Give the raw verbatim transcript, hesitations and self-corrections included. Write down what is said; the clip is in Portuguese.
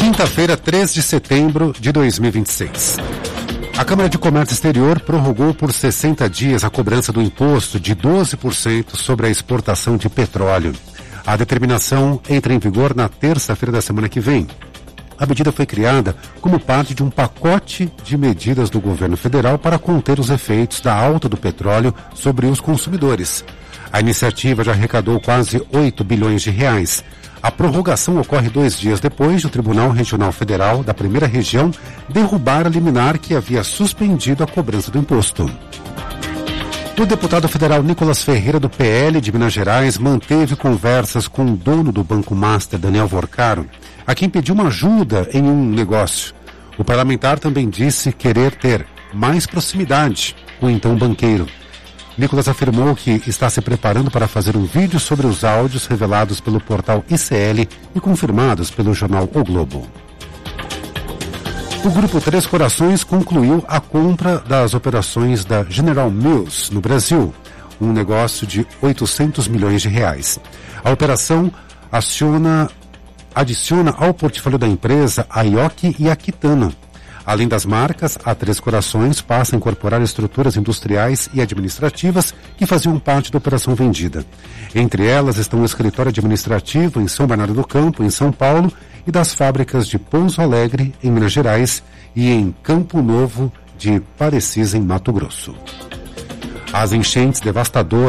Quinta-feira, três de setembro de dois mil e vinte e seis. A Câmara de Comércio Exterior prorrogou por sessenta dias a cobrança do imposto de doze por cento sobre a exportação de petróleo. A determinação entra em vigor na terça-feira da semana que vem. A medida foi criada como parte de um pacote de medidas do governo federal para conter os efeitos da alta do petróleo sobre os consumidores. A iniciativa já arrecadou quase oito bilhões de reais. A prorrogação ocorre dois dias depois do Tribunal Regional Federal da Primeira Região derrubar a liminar que havia suspendido a cobrança do imposto. O deputado federal Nicolas Ferreira, do P L de Minas Gerais, manteve conversas com o dono do Banco Master, Daniel Vorcaro, a quem pediu uma ajuda em um negócio. O parlamentar também disse querer ter mais proximidade com o então banqueiro. Nicolas afirmou que está se preparando para fazer um vídeo sobre os áudios revelados pelo portal I C L e confirmados pelo jornal O Globo. O Grupo Três Corações concluiu a compra das operações da General Mills no Brasil, um negócio de oitocentos milhões de reais. A operação aciona, adiciona ao portfólio da empresa a I O C e a Quitana. Além das marcas, a Três Corações passa a incorporar estruturas industriais e administrativas que faziam parte da operação vendida. Entre elas estão o escritório administrativo em São Bernardo do Campo, em São Paulo, e das fábricas de Pouso Alegre, em Minas Gerais, e em Campo Novo de Parecis, em Mato Grosso. As enchentes devastadoras